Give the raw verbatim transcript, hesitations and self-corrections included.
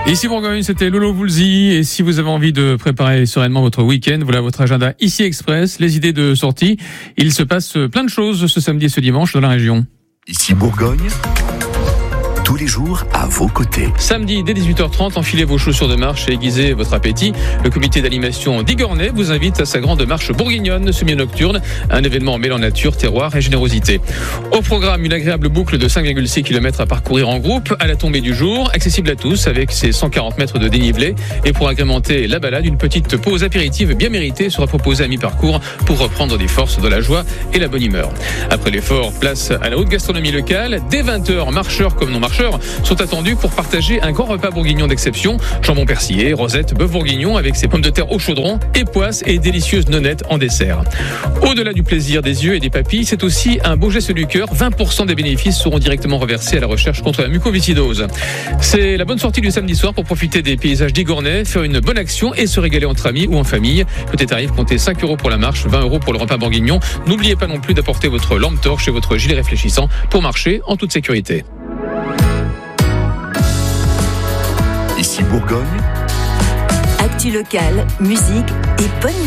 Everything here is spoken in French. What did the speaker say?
Ici Bourgogne, c'était Lolo Woolsey. Et si vous avez envie de préparer sereinement votre week-end, voilà votre agenda Ici Express, les idées de sortie. Il se passe plein de choses ce samedi et ce dimanche dans la région. Ici Bourgogne, tous les jours à vos côtés. Samedi, dès dix-huit heures trente, enfilez vos chaussures de marche et aiguisez votre appétit. Le comité d'animation d'Igornay vous invite à sa grande marche bourguignonne semi-nocturne, un événement mêlant nature, terroir et générosité. Au programme, une agréable boucle de cinq virgule six kilomètres à parcourir en groupe à la tombée du jour, accessible à tous avec ses cent quarante mètres de dénivelé. Et pour agrémenter la balade, une petite pause apéritive bien méritée sera proposée à mi-parcours pour reprendre des forces, de la joie et la bonne humeur. Après l'effort, place à la haute gastronomie locale. Dès vingt heures, marcheurs comme non marcheurs sont attendus pour partager un grand repas bourguignon d'exception. Jambon persillé, rosette, bœuf bourguignon avec ses pommes de terre au chaudron, époisses et délicieuses nonnettes en dessert. Au-delà du plaisir des yeux et des papilles, c'est aussi un beau geste du cœur. vingt pour cent des bénéfices seront directement reversés à la recherche contre la mucoviscidose. C'est la bonne sortie du samedi soir pour profiter des paysages d'Igornay, faire une bonne action et se régaler entre amis ou en famille. Côté tarif, comptez cinq euros pour la marche, vingt euros pour le repas bourguignon. N'oubliez pas non plus d'apporter votre lampe torche et votre gilet réfléchissant pour marcher en toute sécurité. Ici Bourgogne, actu locale, musique et bonne